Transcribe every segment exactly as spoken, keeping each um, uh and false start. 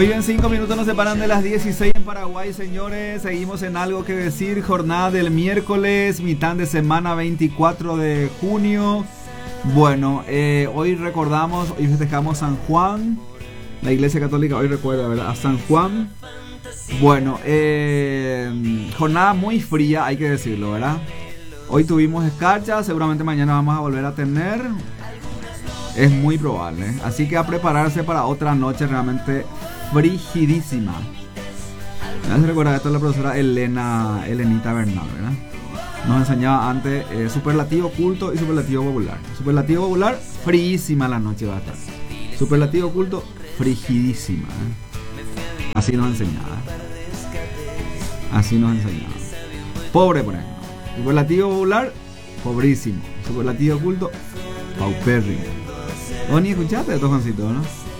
Muy bien, cinco minutos nos separan de las dieciséis en Paraguay, señores. Seguimos en Algo que Decir, jornada del miércoles, mitad de semana, veinticuatro de junio. Bueno, eh, hoy recordamos, hoy festejamos San Juan. La Iglesia Católica hoy recuerda, ¿verdad?, a San Juan. Bueno, eh, jornada muy fría, hay que decirlo, ¿verdad? Hoy tuvimos escarcha, seguramente mañana vamos a volver a tener. Es muy probable, ¿eh? Así que a prepararse para otra noche realmente frigidísima. Me hace recordar esto la profesora Elena, Elenita Bernal, ¿verdad? Nos enseñaba antes eh, superlativo culto y superlativo popular. Superlativo popular, fríísima la noche va a estar. Superlativo culto, frigidísima, ¿eh? Así nos enseñaba. Así nos enseñaba. Pobre, por ejemplo. Superlativo popular, pobrísimo. Superlativo culto, paupérrimo. Vos ni escuchaste de estos Juancito, ¿no?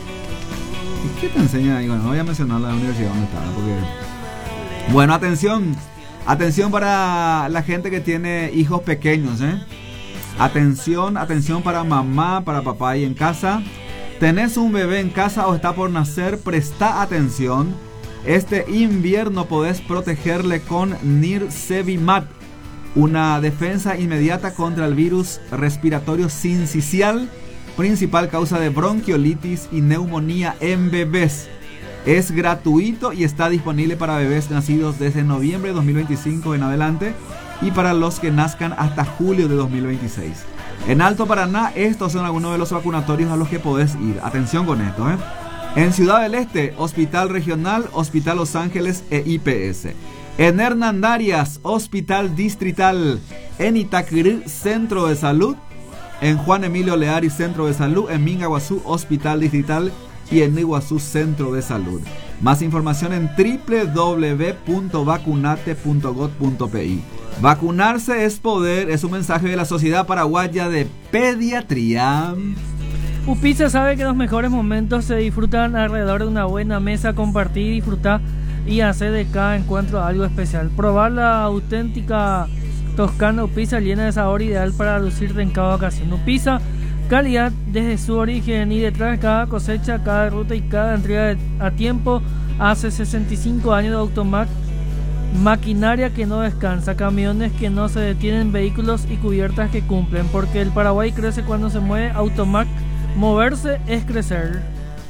¿Y qué te enseña ahí? Bueno, no voy a mencionar la universidad donde estaba, porque... Bueno, atención. Atención para la gente que tiene hijos pequeños, ¿eh? Atención, atención para mamá, para papá ahí en casa. ¿Tenés un bebé en casa o está por nacer? Presta atención. Este invierno podés protegerle con Nirsevimab, una defensa inmediata contra el virus respiratorio sincicial, principal causa de bronquiolitis y neumonía en bebés. Es gratuito y está disponible para bebés nacidos desde noviembre de dos mil veinticinco en adelante y para los que nazcan hasta julio de dos mil veintiséis. En Alto Paraná, estos son algunos de los vacunatorios a los que podés ir. Atención con esto, ¿eh? En Ciudad del Este, Hospital Regional, Hospital Los Ángeles e I P S. En Hernandarias, Hospital Distrital. En Itacurú, Centro de Salud. En Juan Emilio Leari, Centro de Salud. En Mingaguazú, Hospital Distrital. Y en Iguazú, Centro de Salud. Más información en doble u doble u doble u punto vacunate punto gov punto pi. Vacunarse es poder, es un mensaje de la Sociedad Paraguaya de Pediatría. Upisa sabe que los mejores momentos se disfrutan alrededor de una buena mesa, compartir, disfrutar y hacer de cada encuentro algo especial. Probar la auténtica Toscana Upisa llena de sabor ideal para lucirte en cada ocasión. Upisa, calidad desde su origen y detrás de cada cosecha, cada ruta y cada entrega a tiempo. Hace sesenta y cinco años de Automac, maquinaria que no descansa, camiones que no se detienen, vehículos y cubiertas que cumplen, porque el Paraguay crece cuando se mueve. Automac, moverse es crecer.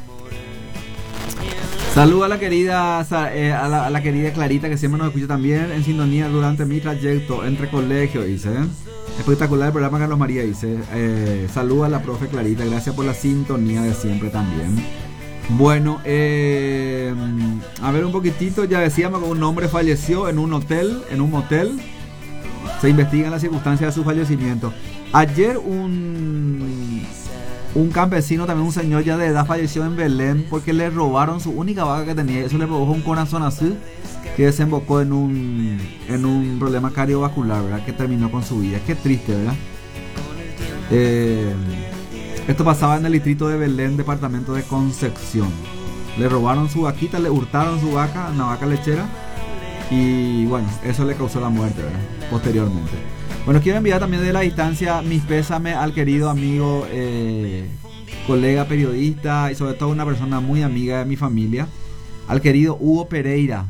Saludo a la querida eh, a, la, a la querida Clarita, que siempre nos escucha también en sintonía durante mi trayecto entre colegios, dice, ¿eh? Espectacular el programa, Carlos María, dice. Eh, saludo a la profe Clarita, gracias por la sintonía de siempre también. Bueno, eh, a ver un poquitito, ya decíamos que un hombre falleció en un hotel, en un motel. Se investigan las circunstancias de su fallecimiento. Ayer un, un campesino, también un señor ya de edad, falleció en Belén porque le robaron su única vaca que tenía. Eso le provocó un corazón así que desembocó en un, en un problema cardiovascular, ¿verdad?, que terminó con su vida. Qué triste, ¿verdad? Eh... Esto pasaba en el distrito de Belén, departamento de Concepción. Le robaron su vaquita, le hurtaron su vaca, una vaca lechera. Y bueno, eso le causó la muerte, ¿verdad?, posteriormente. Bueno, quiero enviar también de la distancia mis pésames al querido amigo, eh, colega periodista y sobre todo una persona muy amiga de mi familia, al querido Hugo Pereira.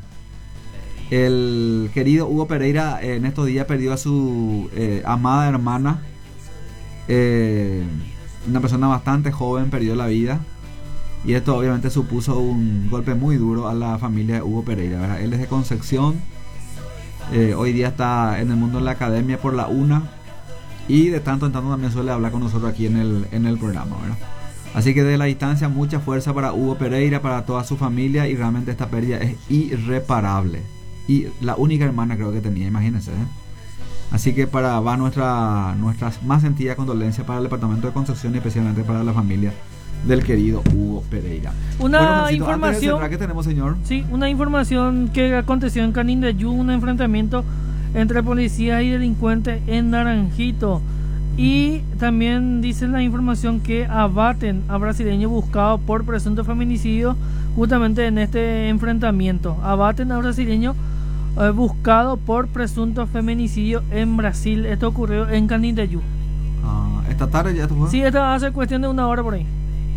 El querido Hugo Pereira eh, en estos días perdió a su eh, amada hermana. Eh... Una persona bastante joven perdió la vida. Y esto obviamente supuso un golpe muy duro a la familia de Hugo Pereira, ¿verdad? Él es de Concepción. eh, Hoy día está en el mundo de la academia por la UNA. Y de tanto en tanto también suele hablar con nosotros aquí en el, en el programa, ¿verdad? Así que desde la distancia, mucha fuerza para Hugo Pereira, para toda su familia. Y realmente esta pérdida es irreparable. Y la única hermana creo que tenía, imagínense, ¿eh? Así que para va nuestra nuestras más sentidas condolencias para el departamento de Concepción y especialmente para la familia del querido Hugo Pereira. Una bueno, Francito, información. ¿qué tenemos, señor? Sí, una información que aconteció en Canindeyú, un enfrentamiento entre policías y delincuentes en Naranjito. Y también dice la información que abaten a brasileño buscado por presunto feminicidio justamente en este enfrentamiento. Abaten a brasileño Eh, buscado por presunto feminicidio en Brasil. Esto ocurrió en Canindeyú. Ah, ¿esta tarde ya esto fue? Sí, esto hace cuestión de una hora por ahí. Ah,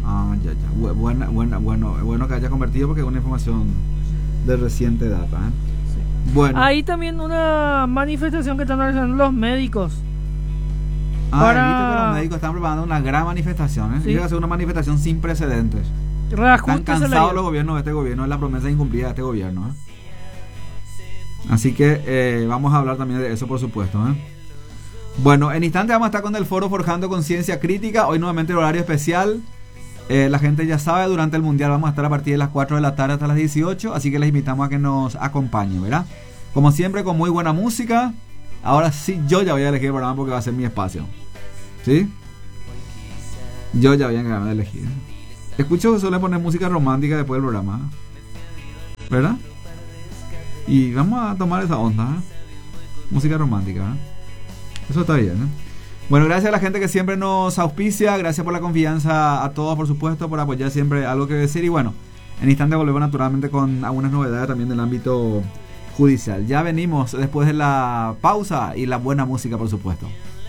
ya, ya. Buena, buena, bueno, bueno que haya convertido porque es una información de reciente data. ¿eh? Sí. Bueno. Ahí también una manifestación que están realizando los médicos. Ah, para... he visto que los médicos están preparando una gran manifestación. ¿eh? Sí. Va a ser una manifestación sin precedentes. Reajuste Están cansados los gobiernos de este gobierno, es la promesa incumplida de este gobierno. ¿eh? Así que eh, vamos a hablar también de eso, por supuesto. ¿eh? Bueno, en instante vamos a estar con el foro Forjando Conciencia Crítica. Hoy nuevamente el horario especial. Eh, la gente ya sabe, durante el Mundial vamos a estar a partir de las cuatro de la tarde hasta las dieciocho. Así que les invitamos a que nos acompañen, ¿verdad? Como siempre, con muy buena música. Ahora sí, yo ya voy a elegir el programa porque va a ser mi espacio. ¿Sí? Yo ya voy a encargarme de elegir. Escucho que suele poner música romántica después del programa, ¿verdad? Y vamos a tomar esa onda, ¿eh? Música romántica, ¿eh? Eso está bien, ¿eh? Bueno, gracias a la gente que siempre nos auspicia. Gracias por la confianza a todos, por supuesto, por apoyar siempre algo que decir. Y bueno, en instante volvemos naturalmente con algunas novedades también del ámbito judicial. Ya venimos después de la pausa y la buena música, por supuesto.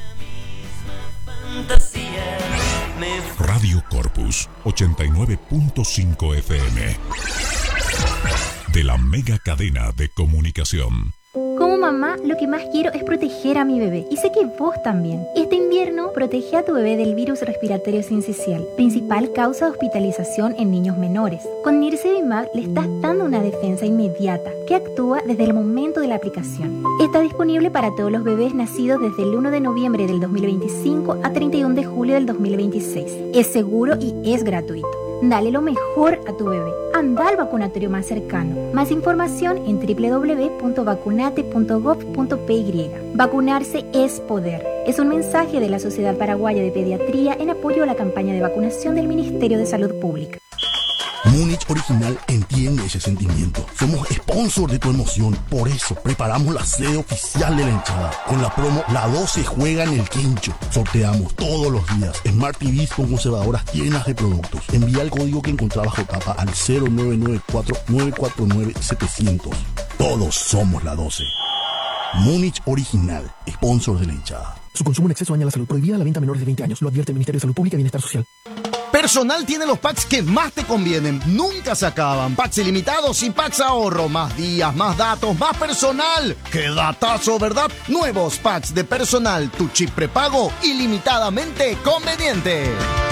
Radio Corpus ochenta y nueve punto cinco F M de la mega cadena de comunicación. Como mamá, lo que más quiero es proteger a mi bebé. Y sé que vos también. Este invierno, protege a tu bebé del virus respiratorio sincicial, principal causa de hospitalización en niños menores. Con Nirsevimab le estás dando una defensa inmediata, que actúa desde el momento de la aplicación. Está disponible para todos los bebés nacidos desde el uno de noviembre del dos mil veinticinco a treinta y uno de julio del dos mil veintiséis. Es seguro y es gratuito. Dale lo mejor a tu bebé. Anda al vacunatorio más cercano. Más información en doble u doble u doble u punto vacunate punto gov punto p y. Vacunarse es poder. Es un mensaje de la Sociedad Paraguaya de Pediatría en apoyo a la campaña de vacunación del Ministerio de Salud Pública. Múnich Original entiende ese sentimiento. Somos sponsor de tu emoción. Por eso preparamos la sede oficial de la hinchada. Con la promo La doce juega en el quincho. Sorteamos todos los días Smart T Vs con conservadoras llenas de productos. Envía el código que encontrás bajo tapa al cero nueve nueve cuatro nueve cuatro nueve siete cero cero. Todos somos la doce. Múnich Original, sponsor de la hinchada. Su consumo en exceso daña la salud. Prohibida la venta a menores de veinte años. Lo advierte el Ministerio de Salud Pública y Bienestar Social. Personal tiene los packs que más te convienen. Nunca se acaban. Packs ilimitados y packs ahorro. Más días, más datos, más personal. ¡Qué datazo, ¿verdad? Nuevos packs de Personal. Tu chip prepago ilimitadamente conveniente.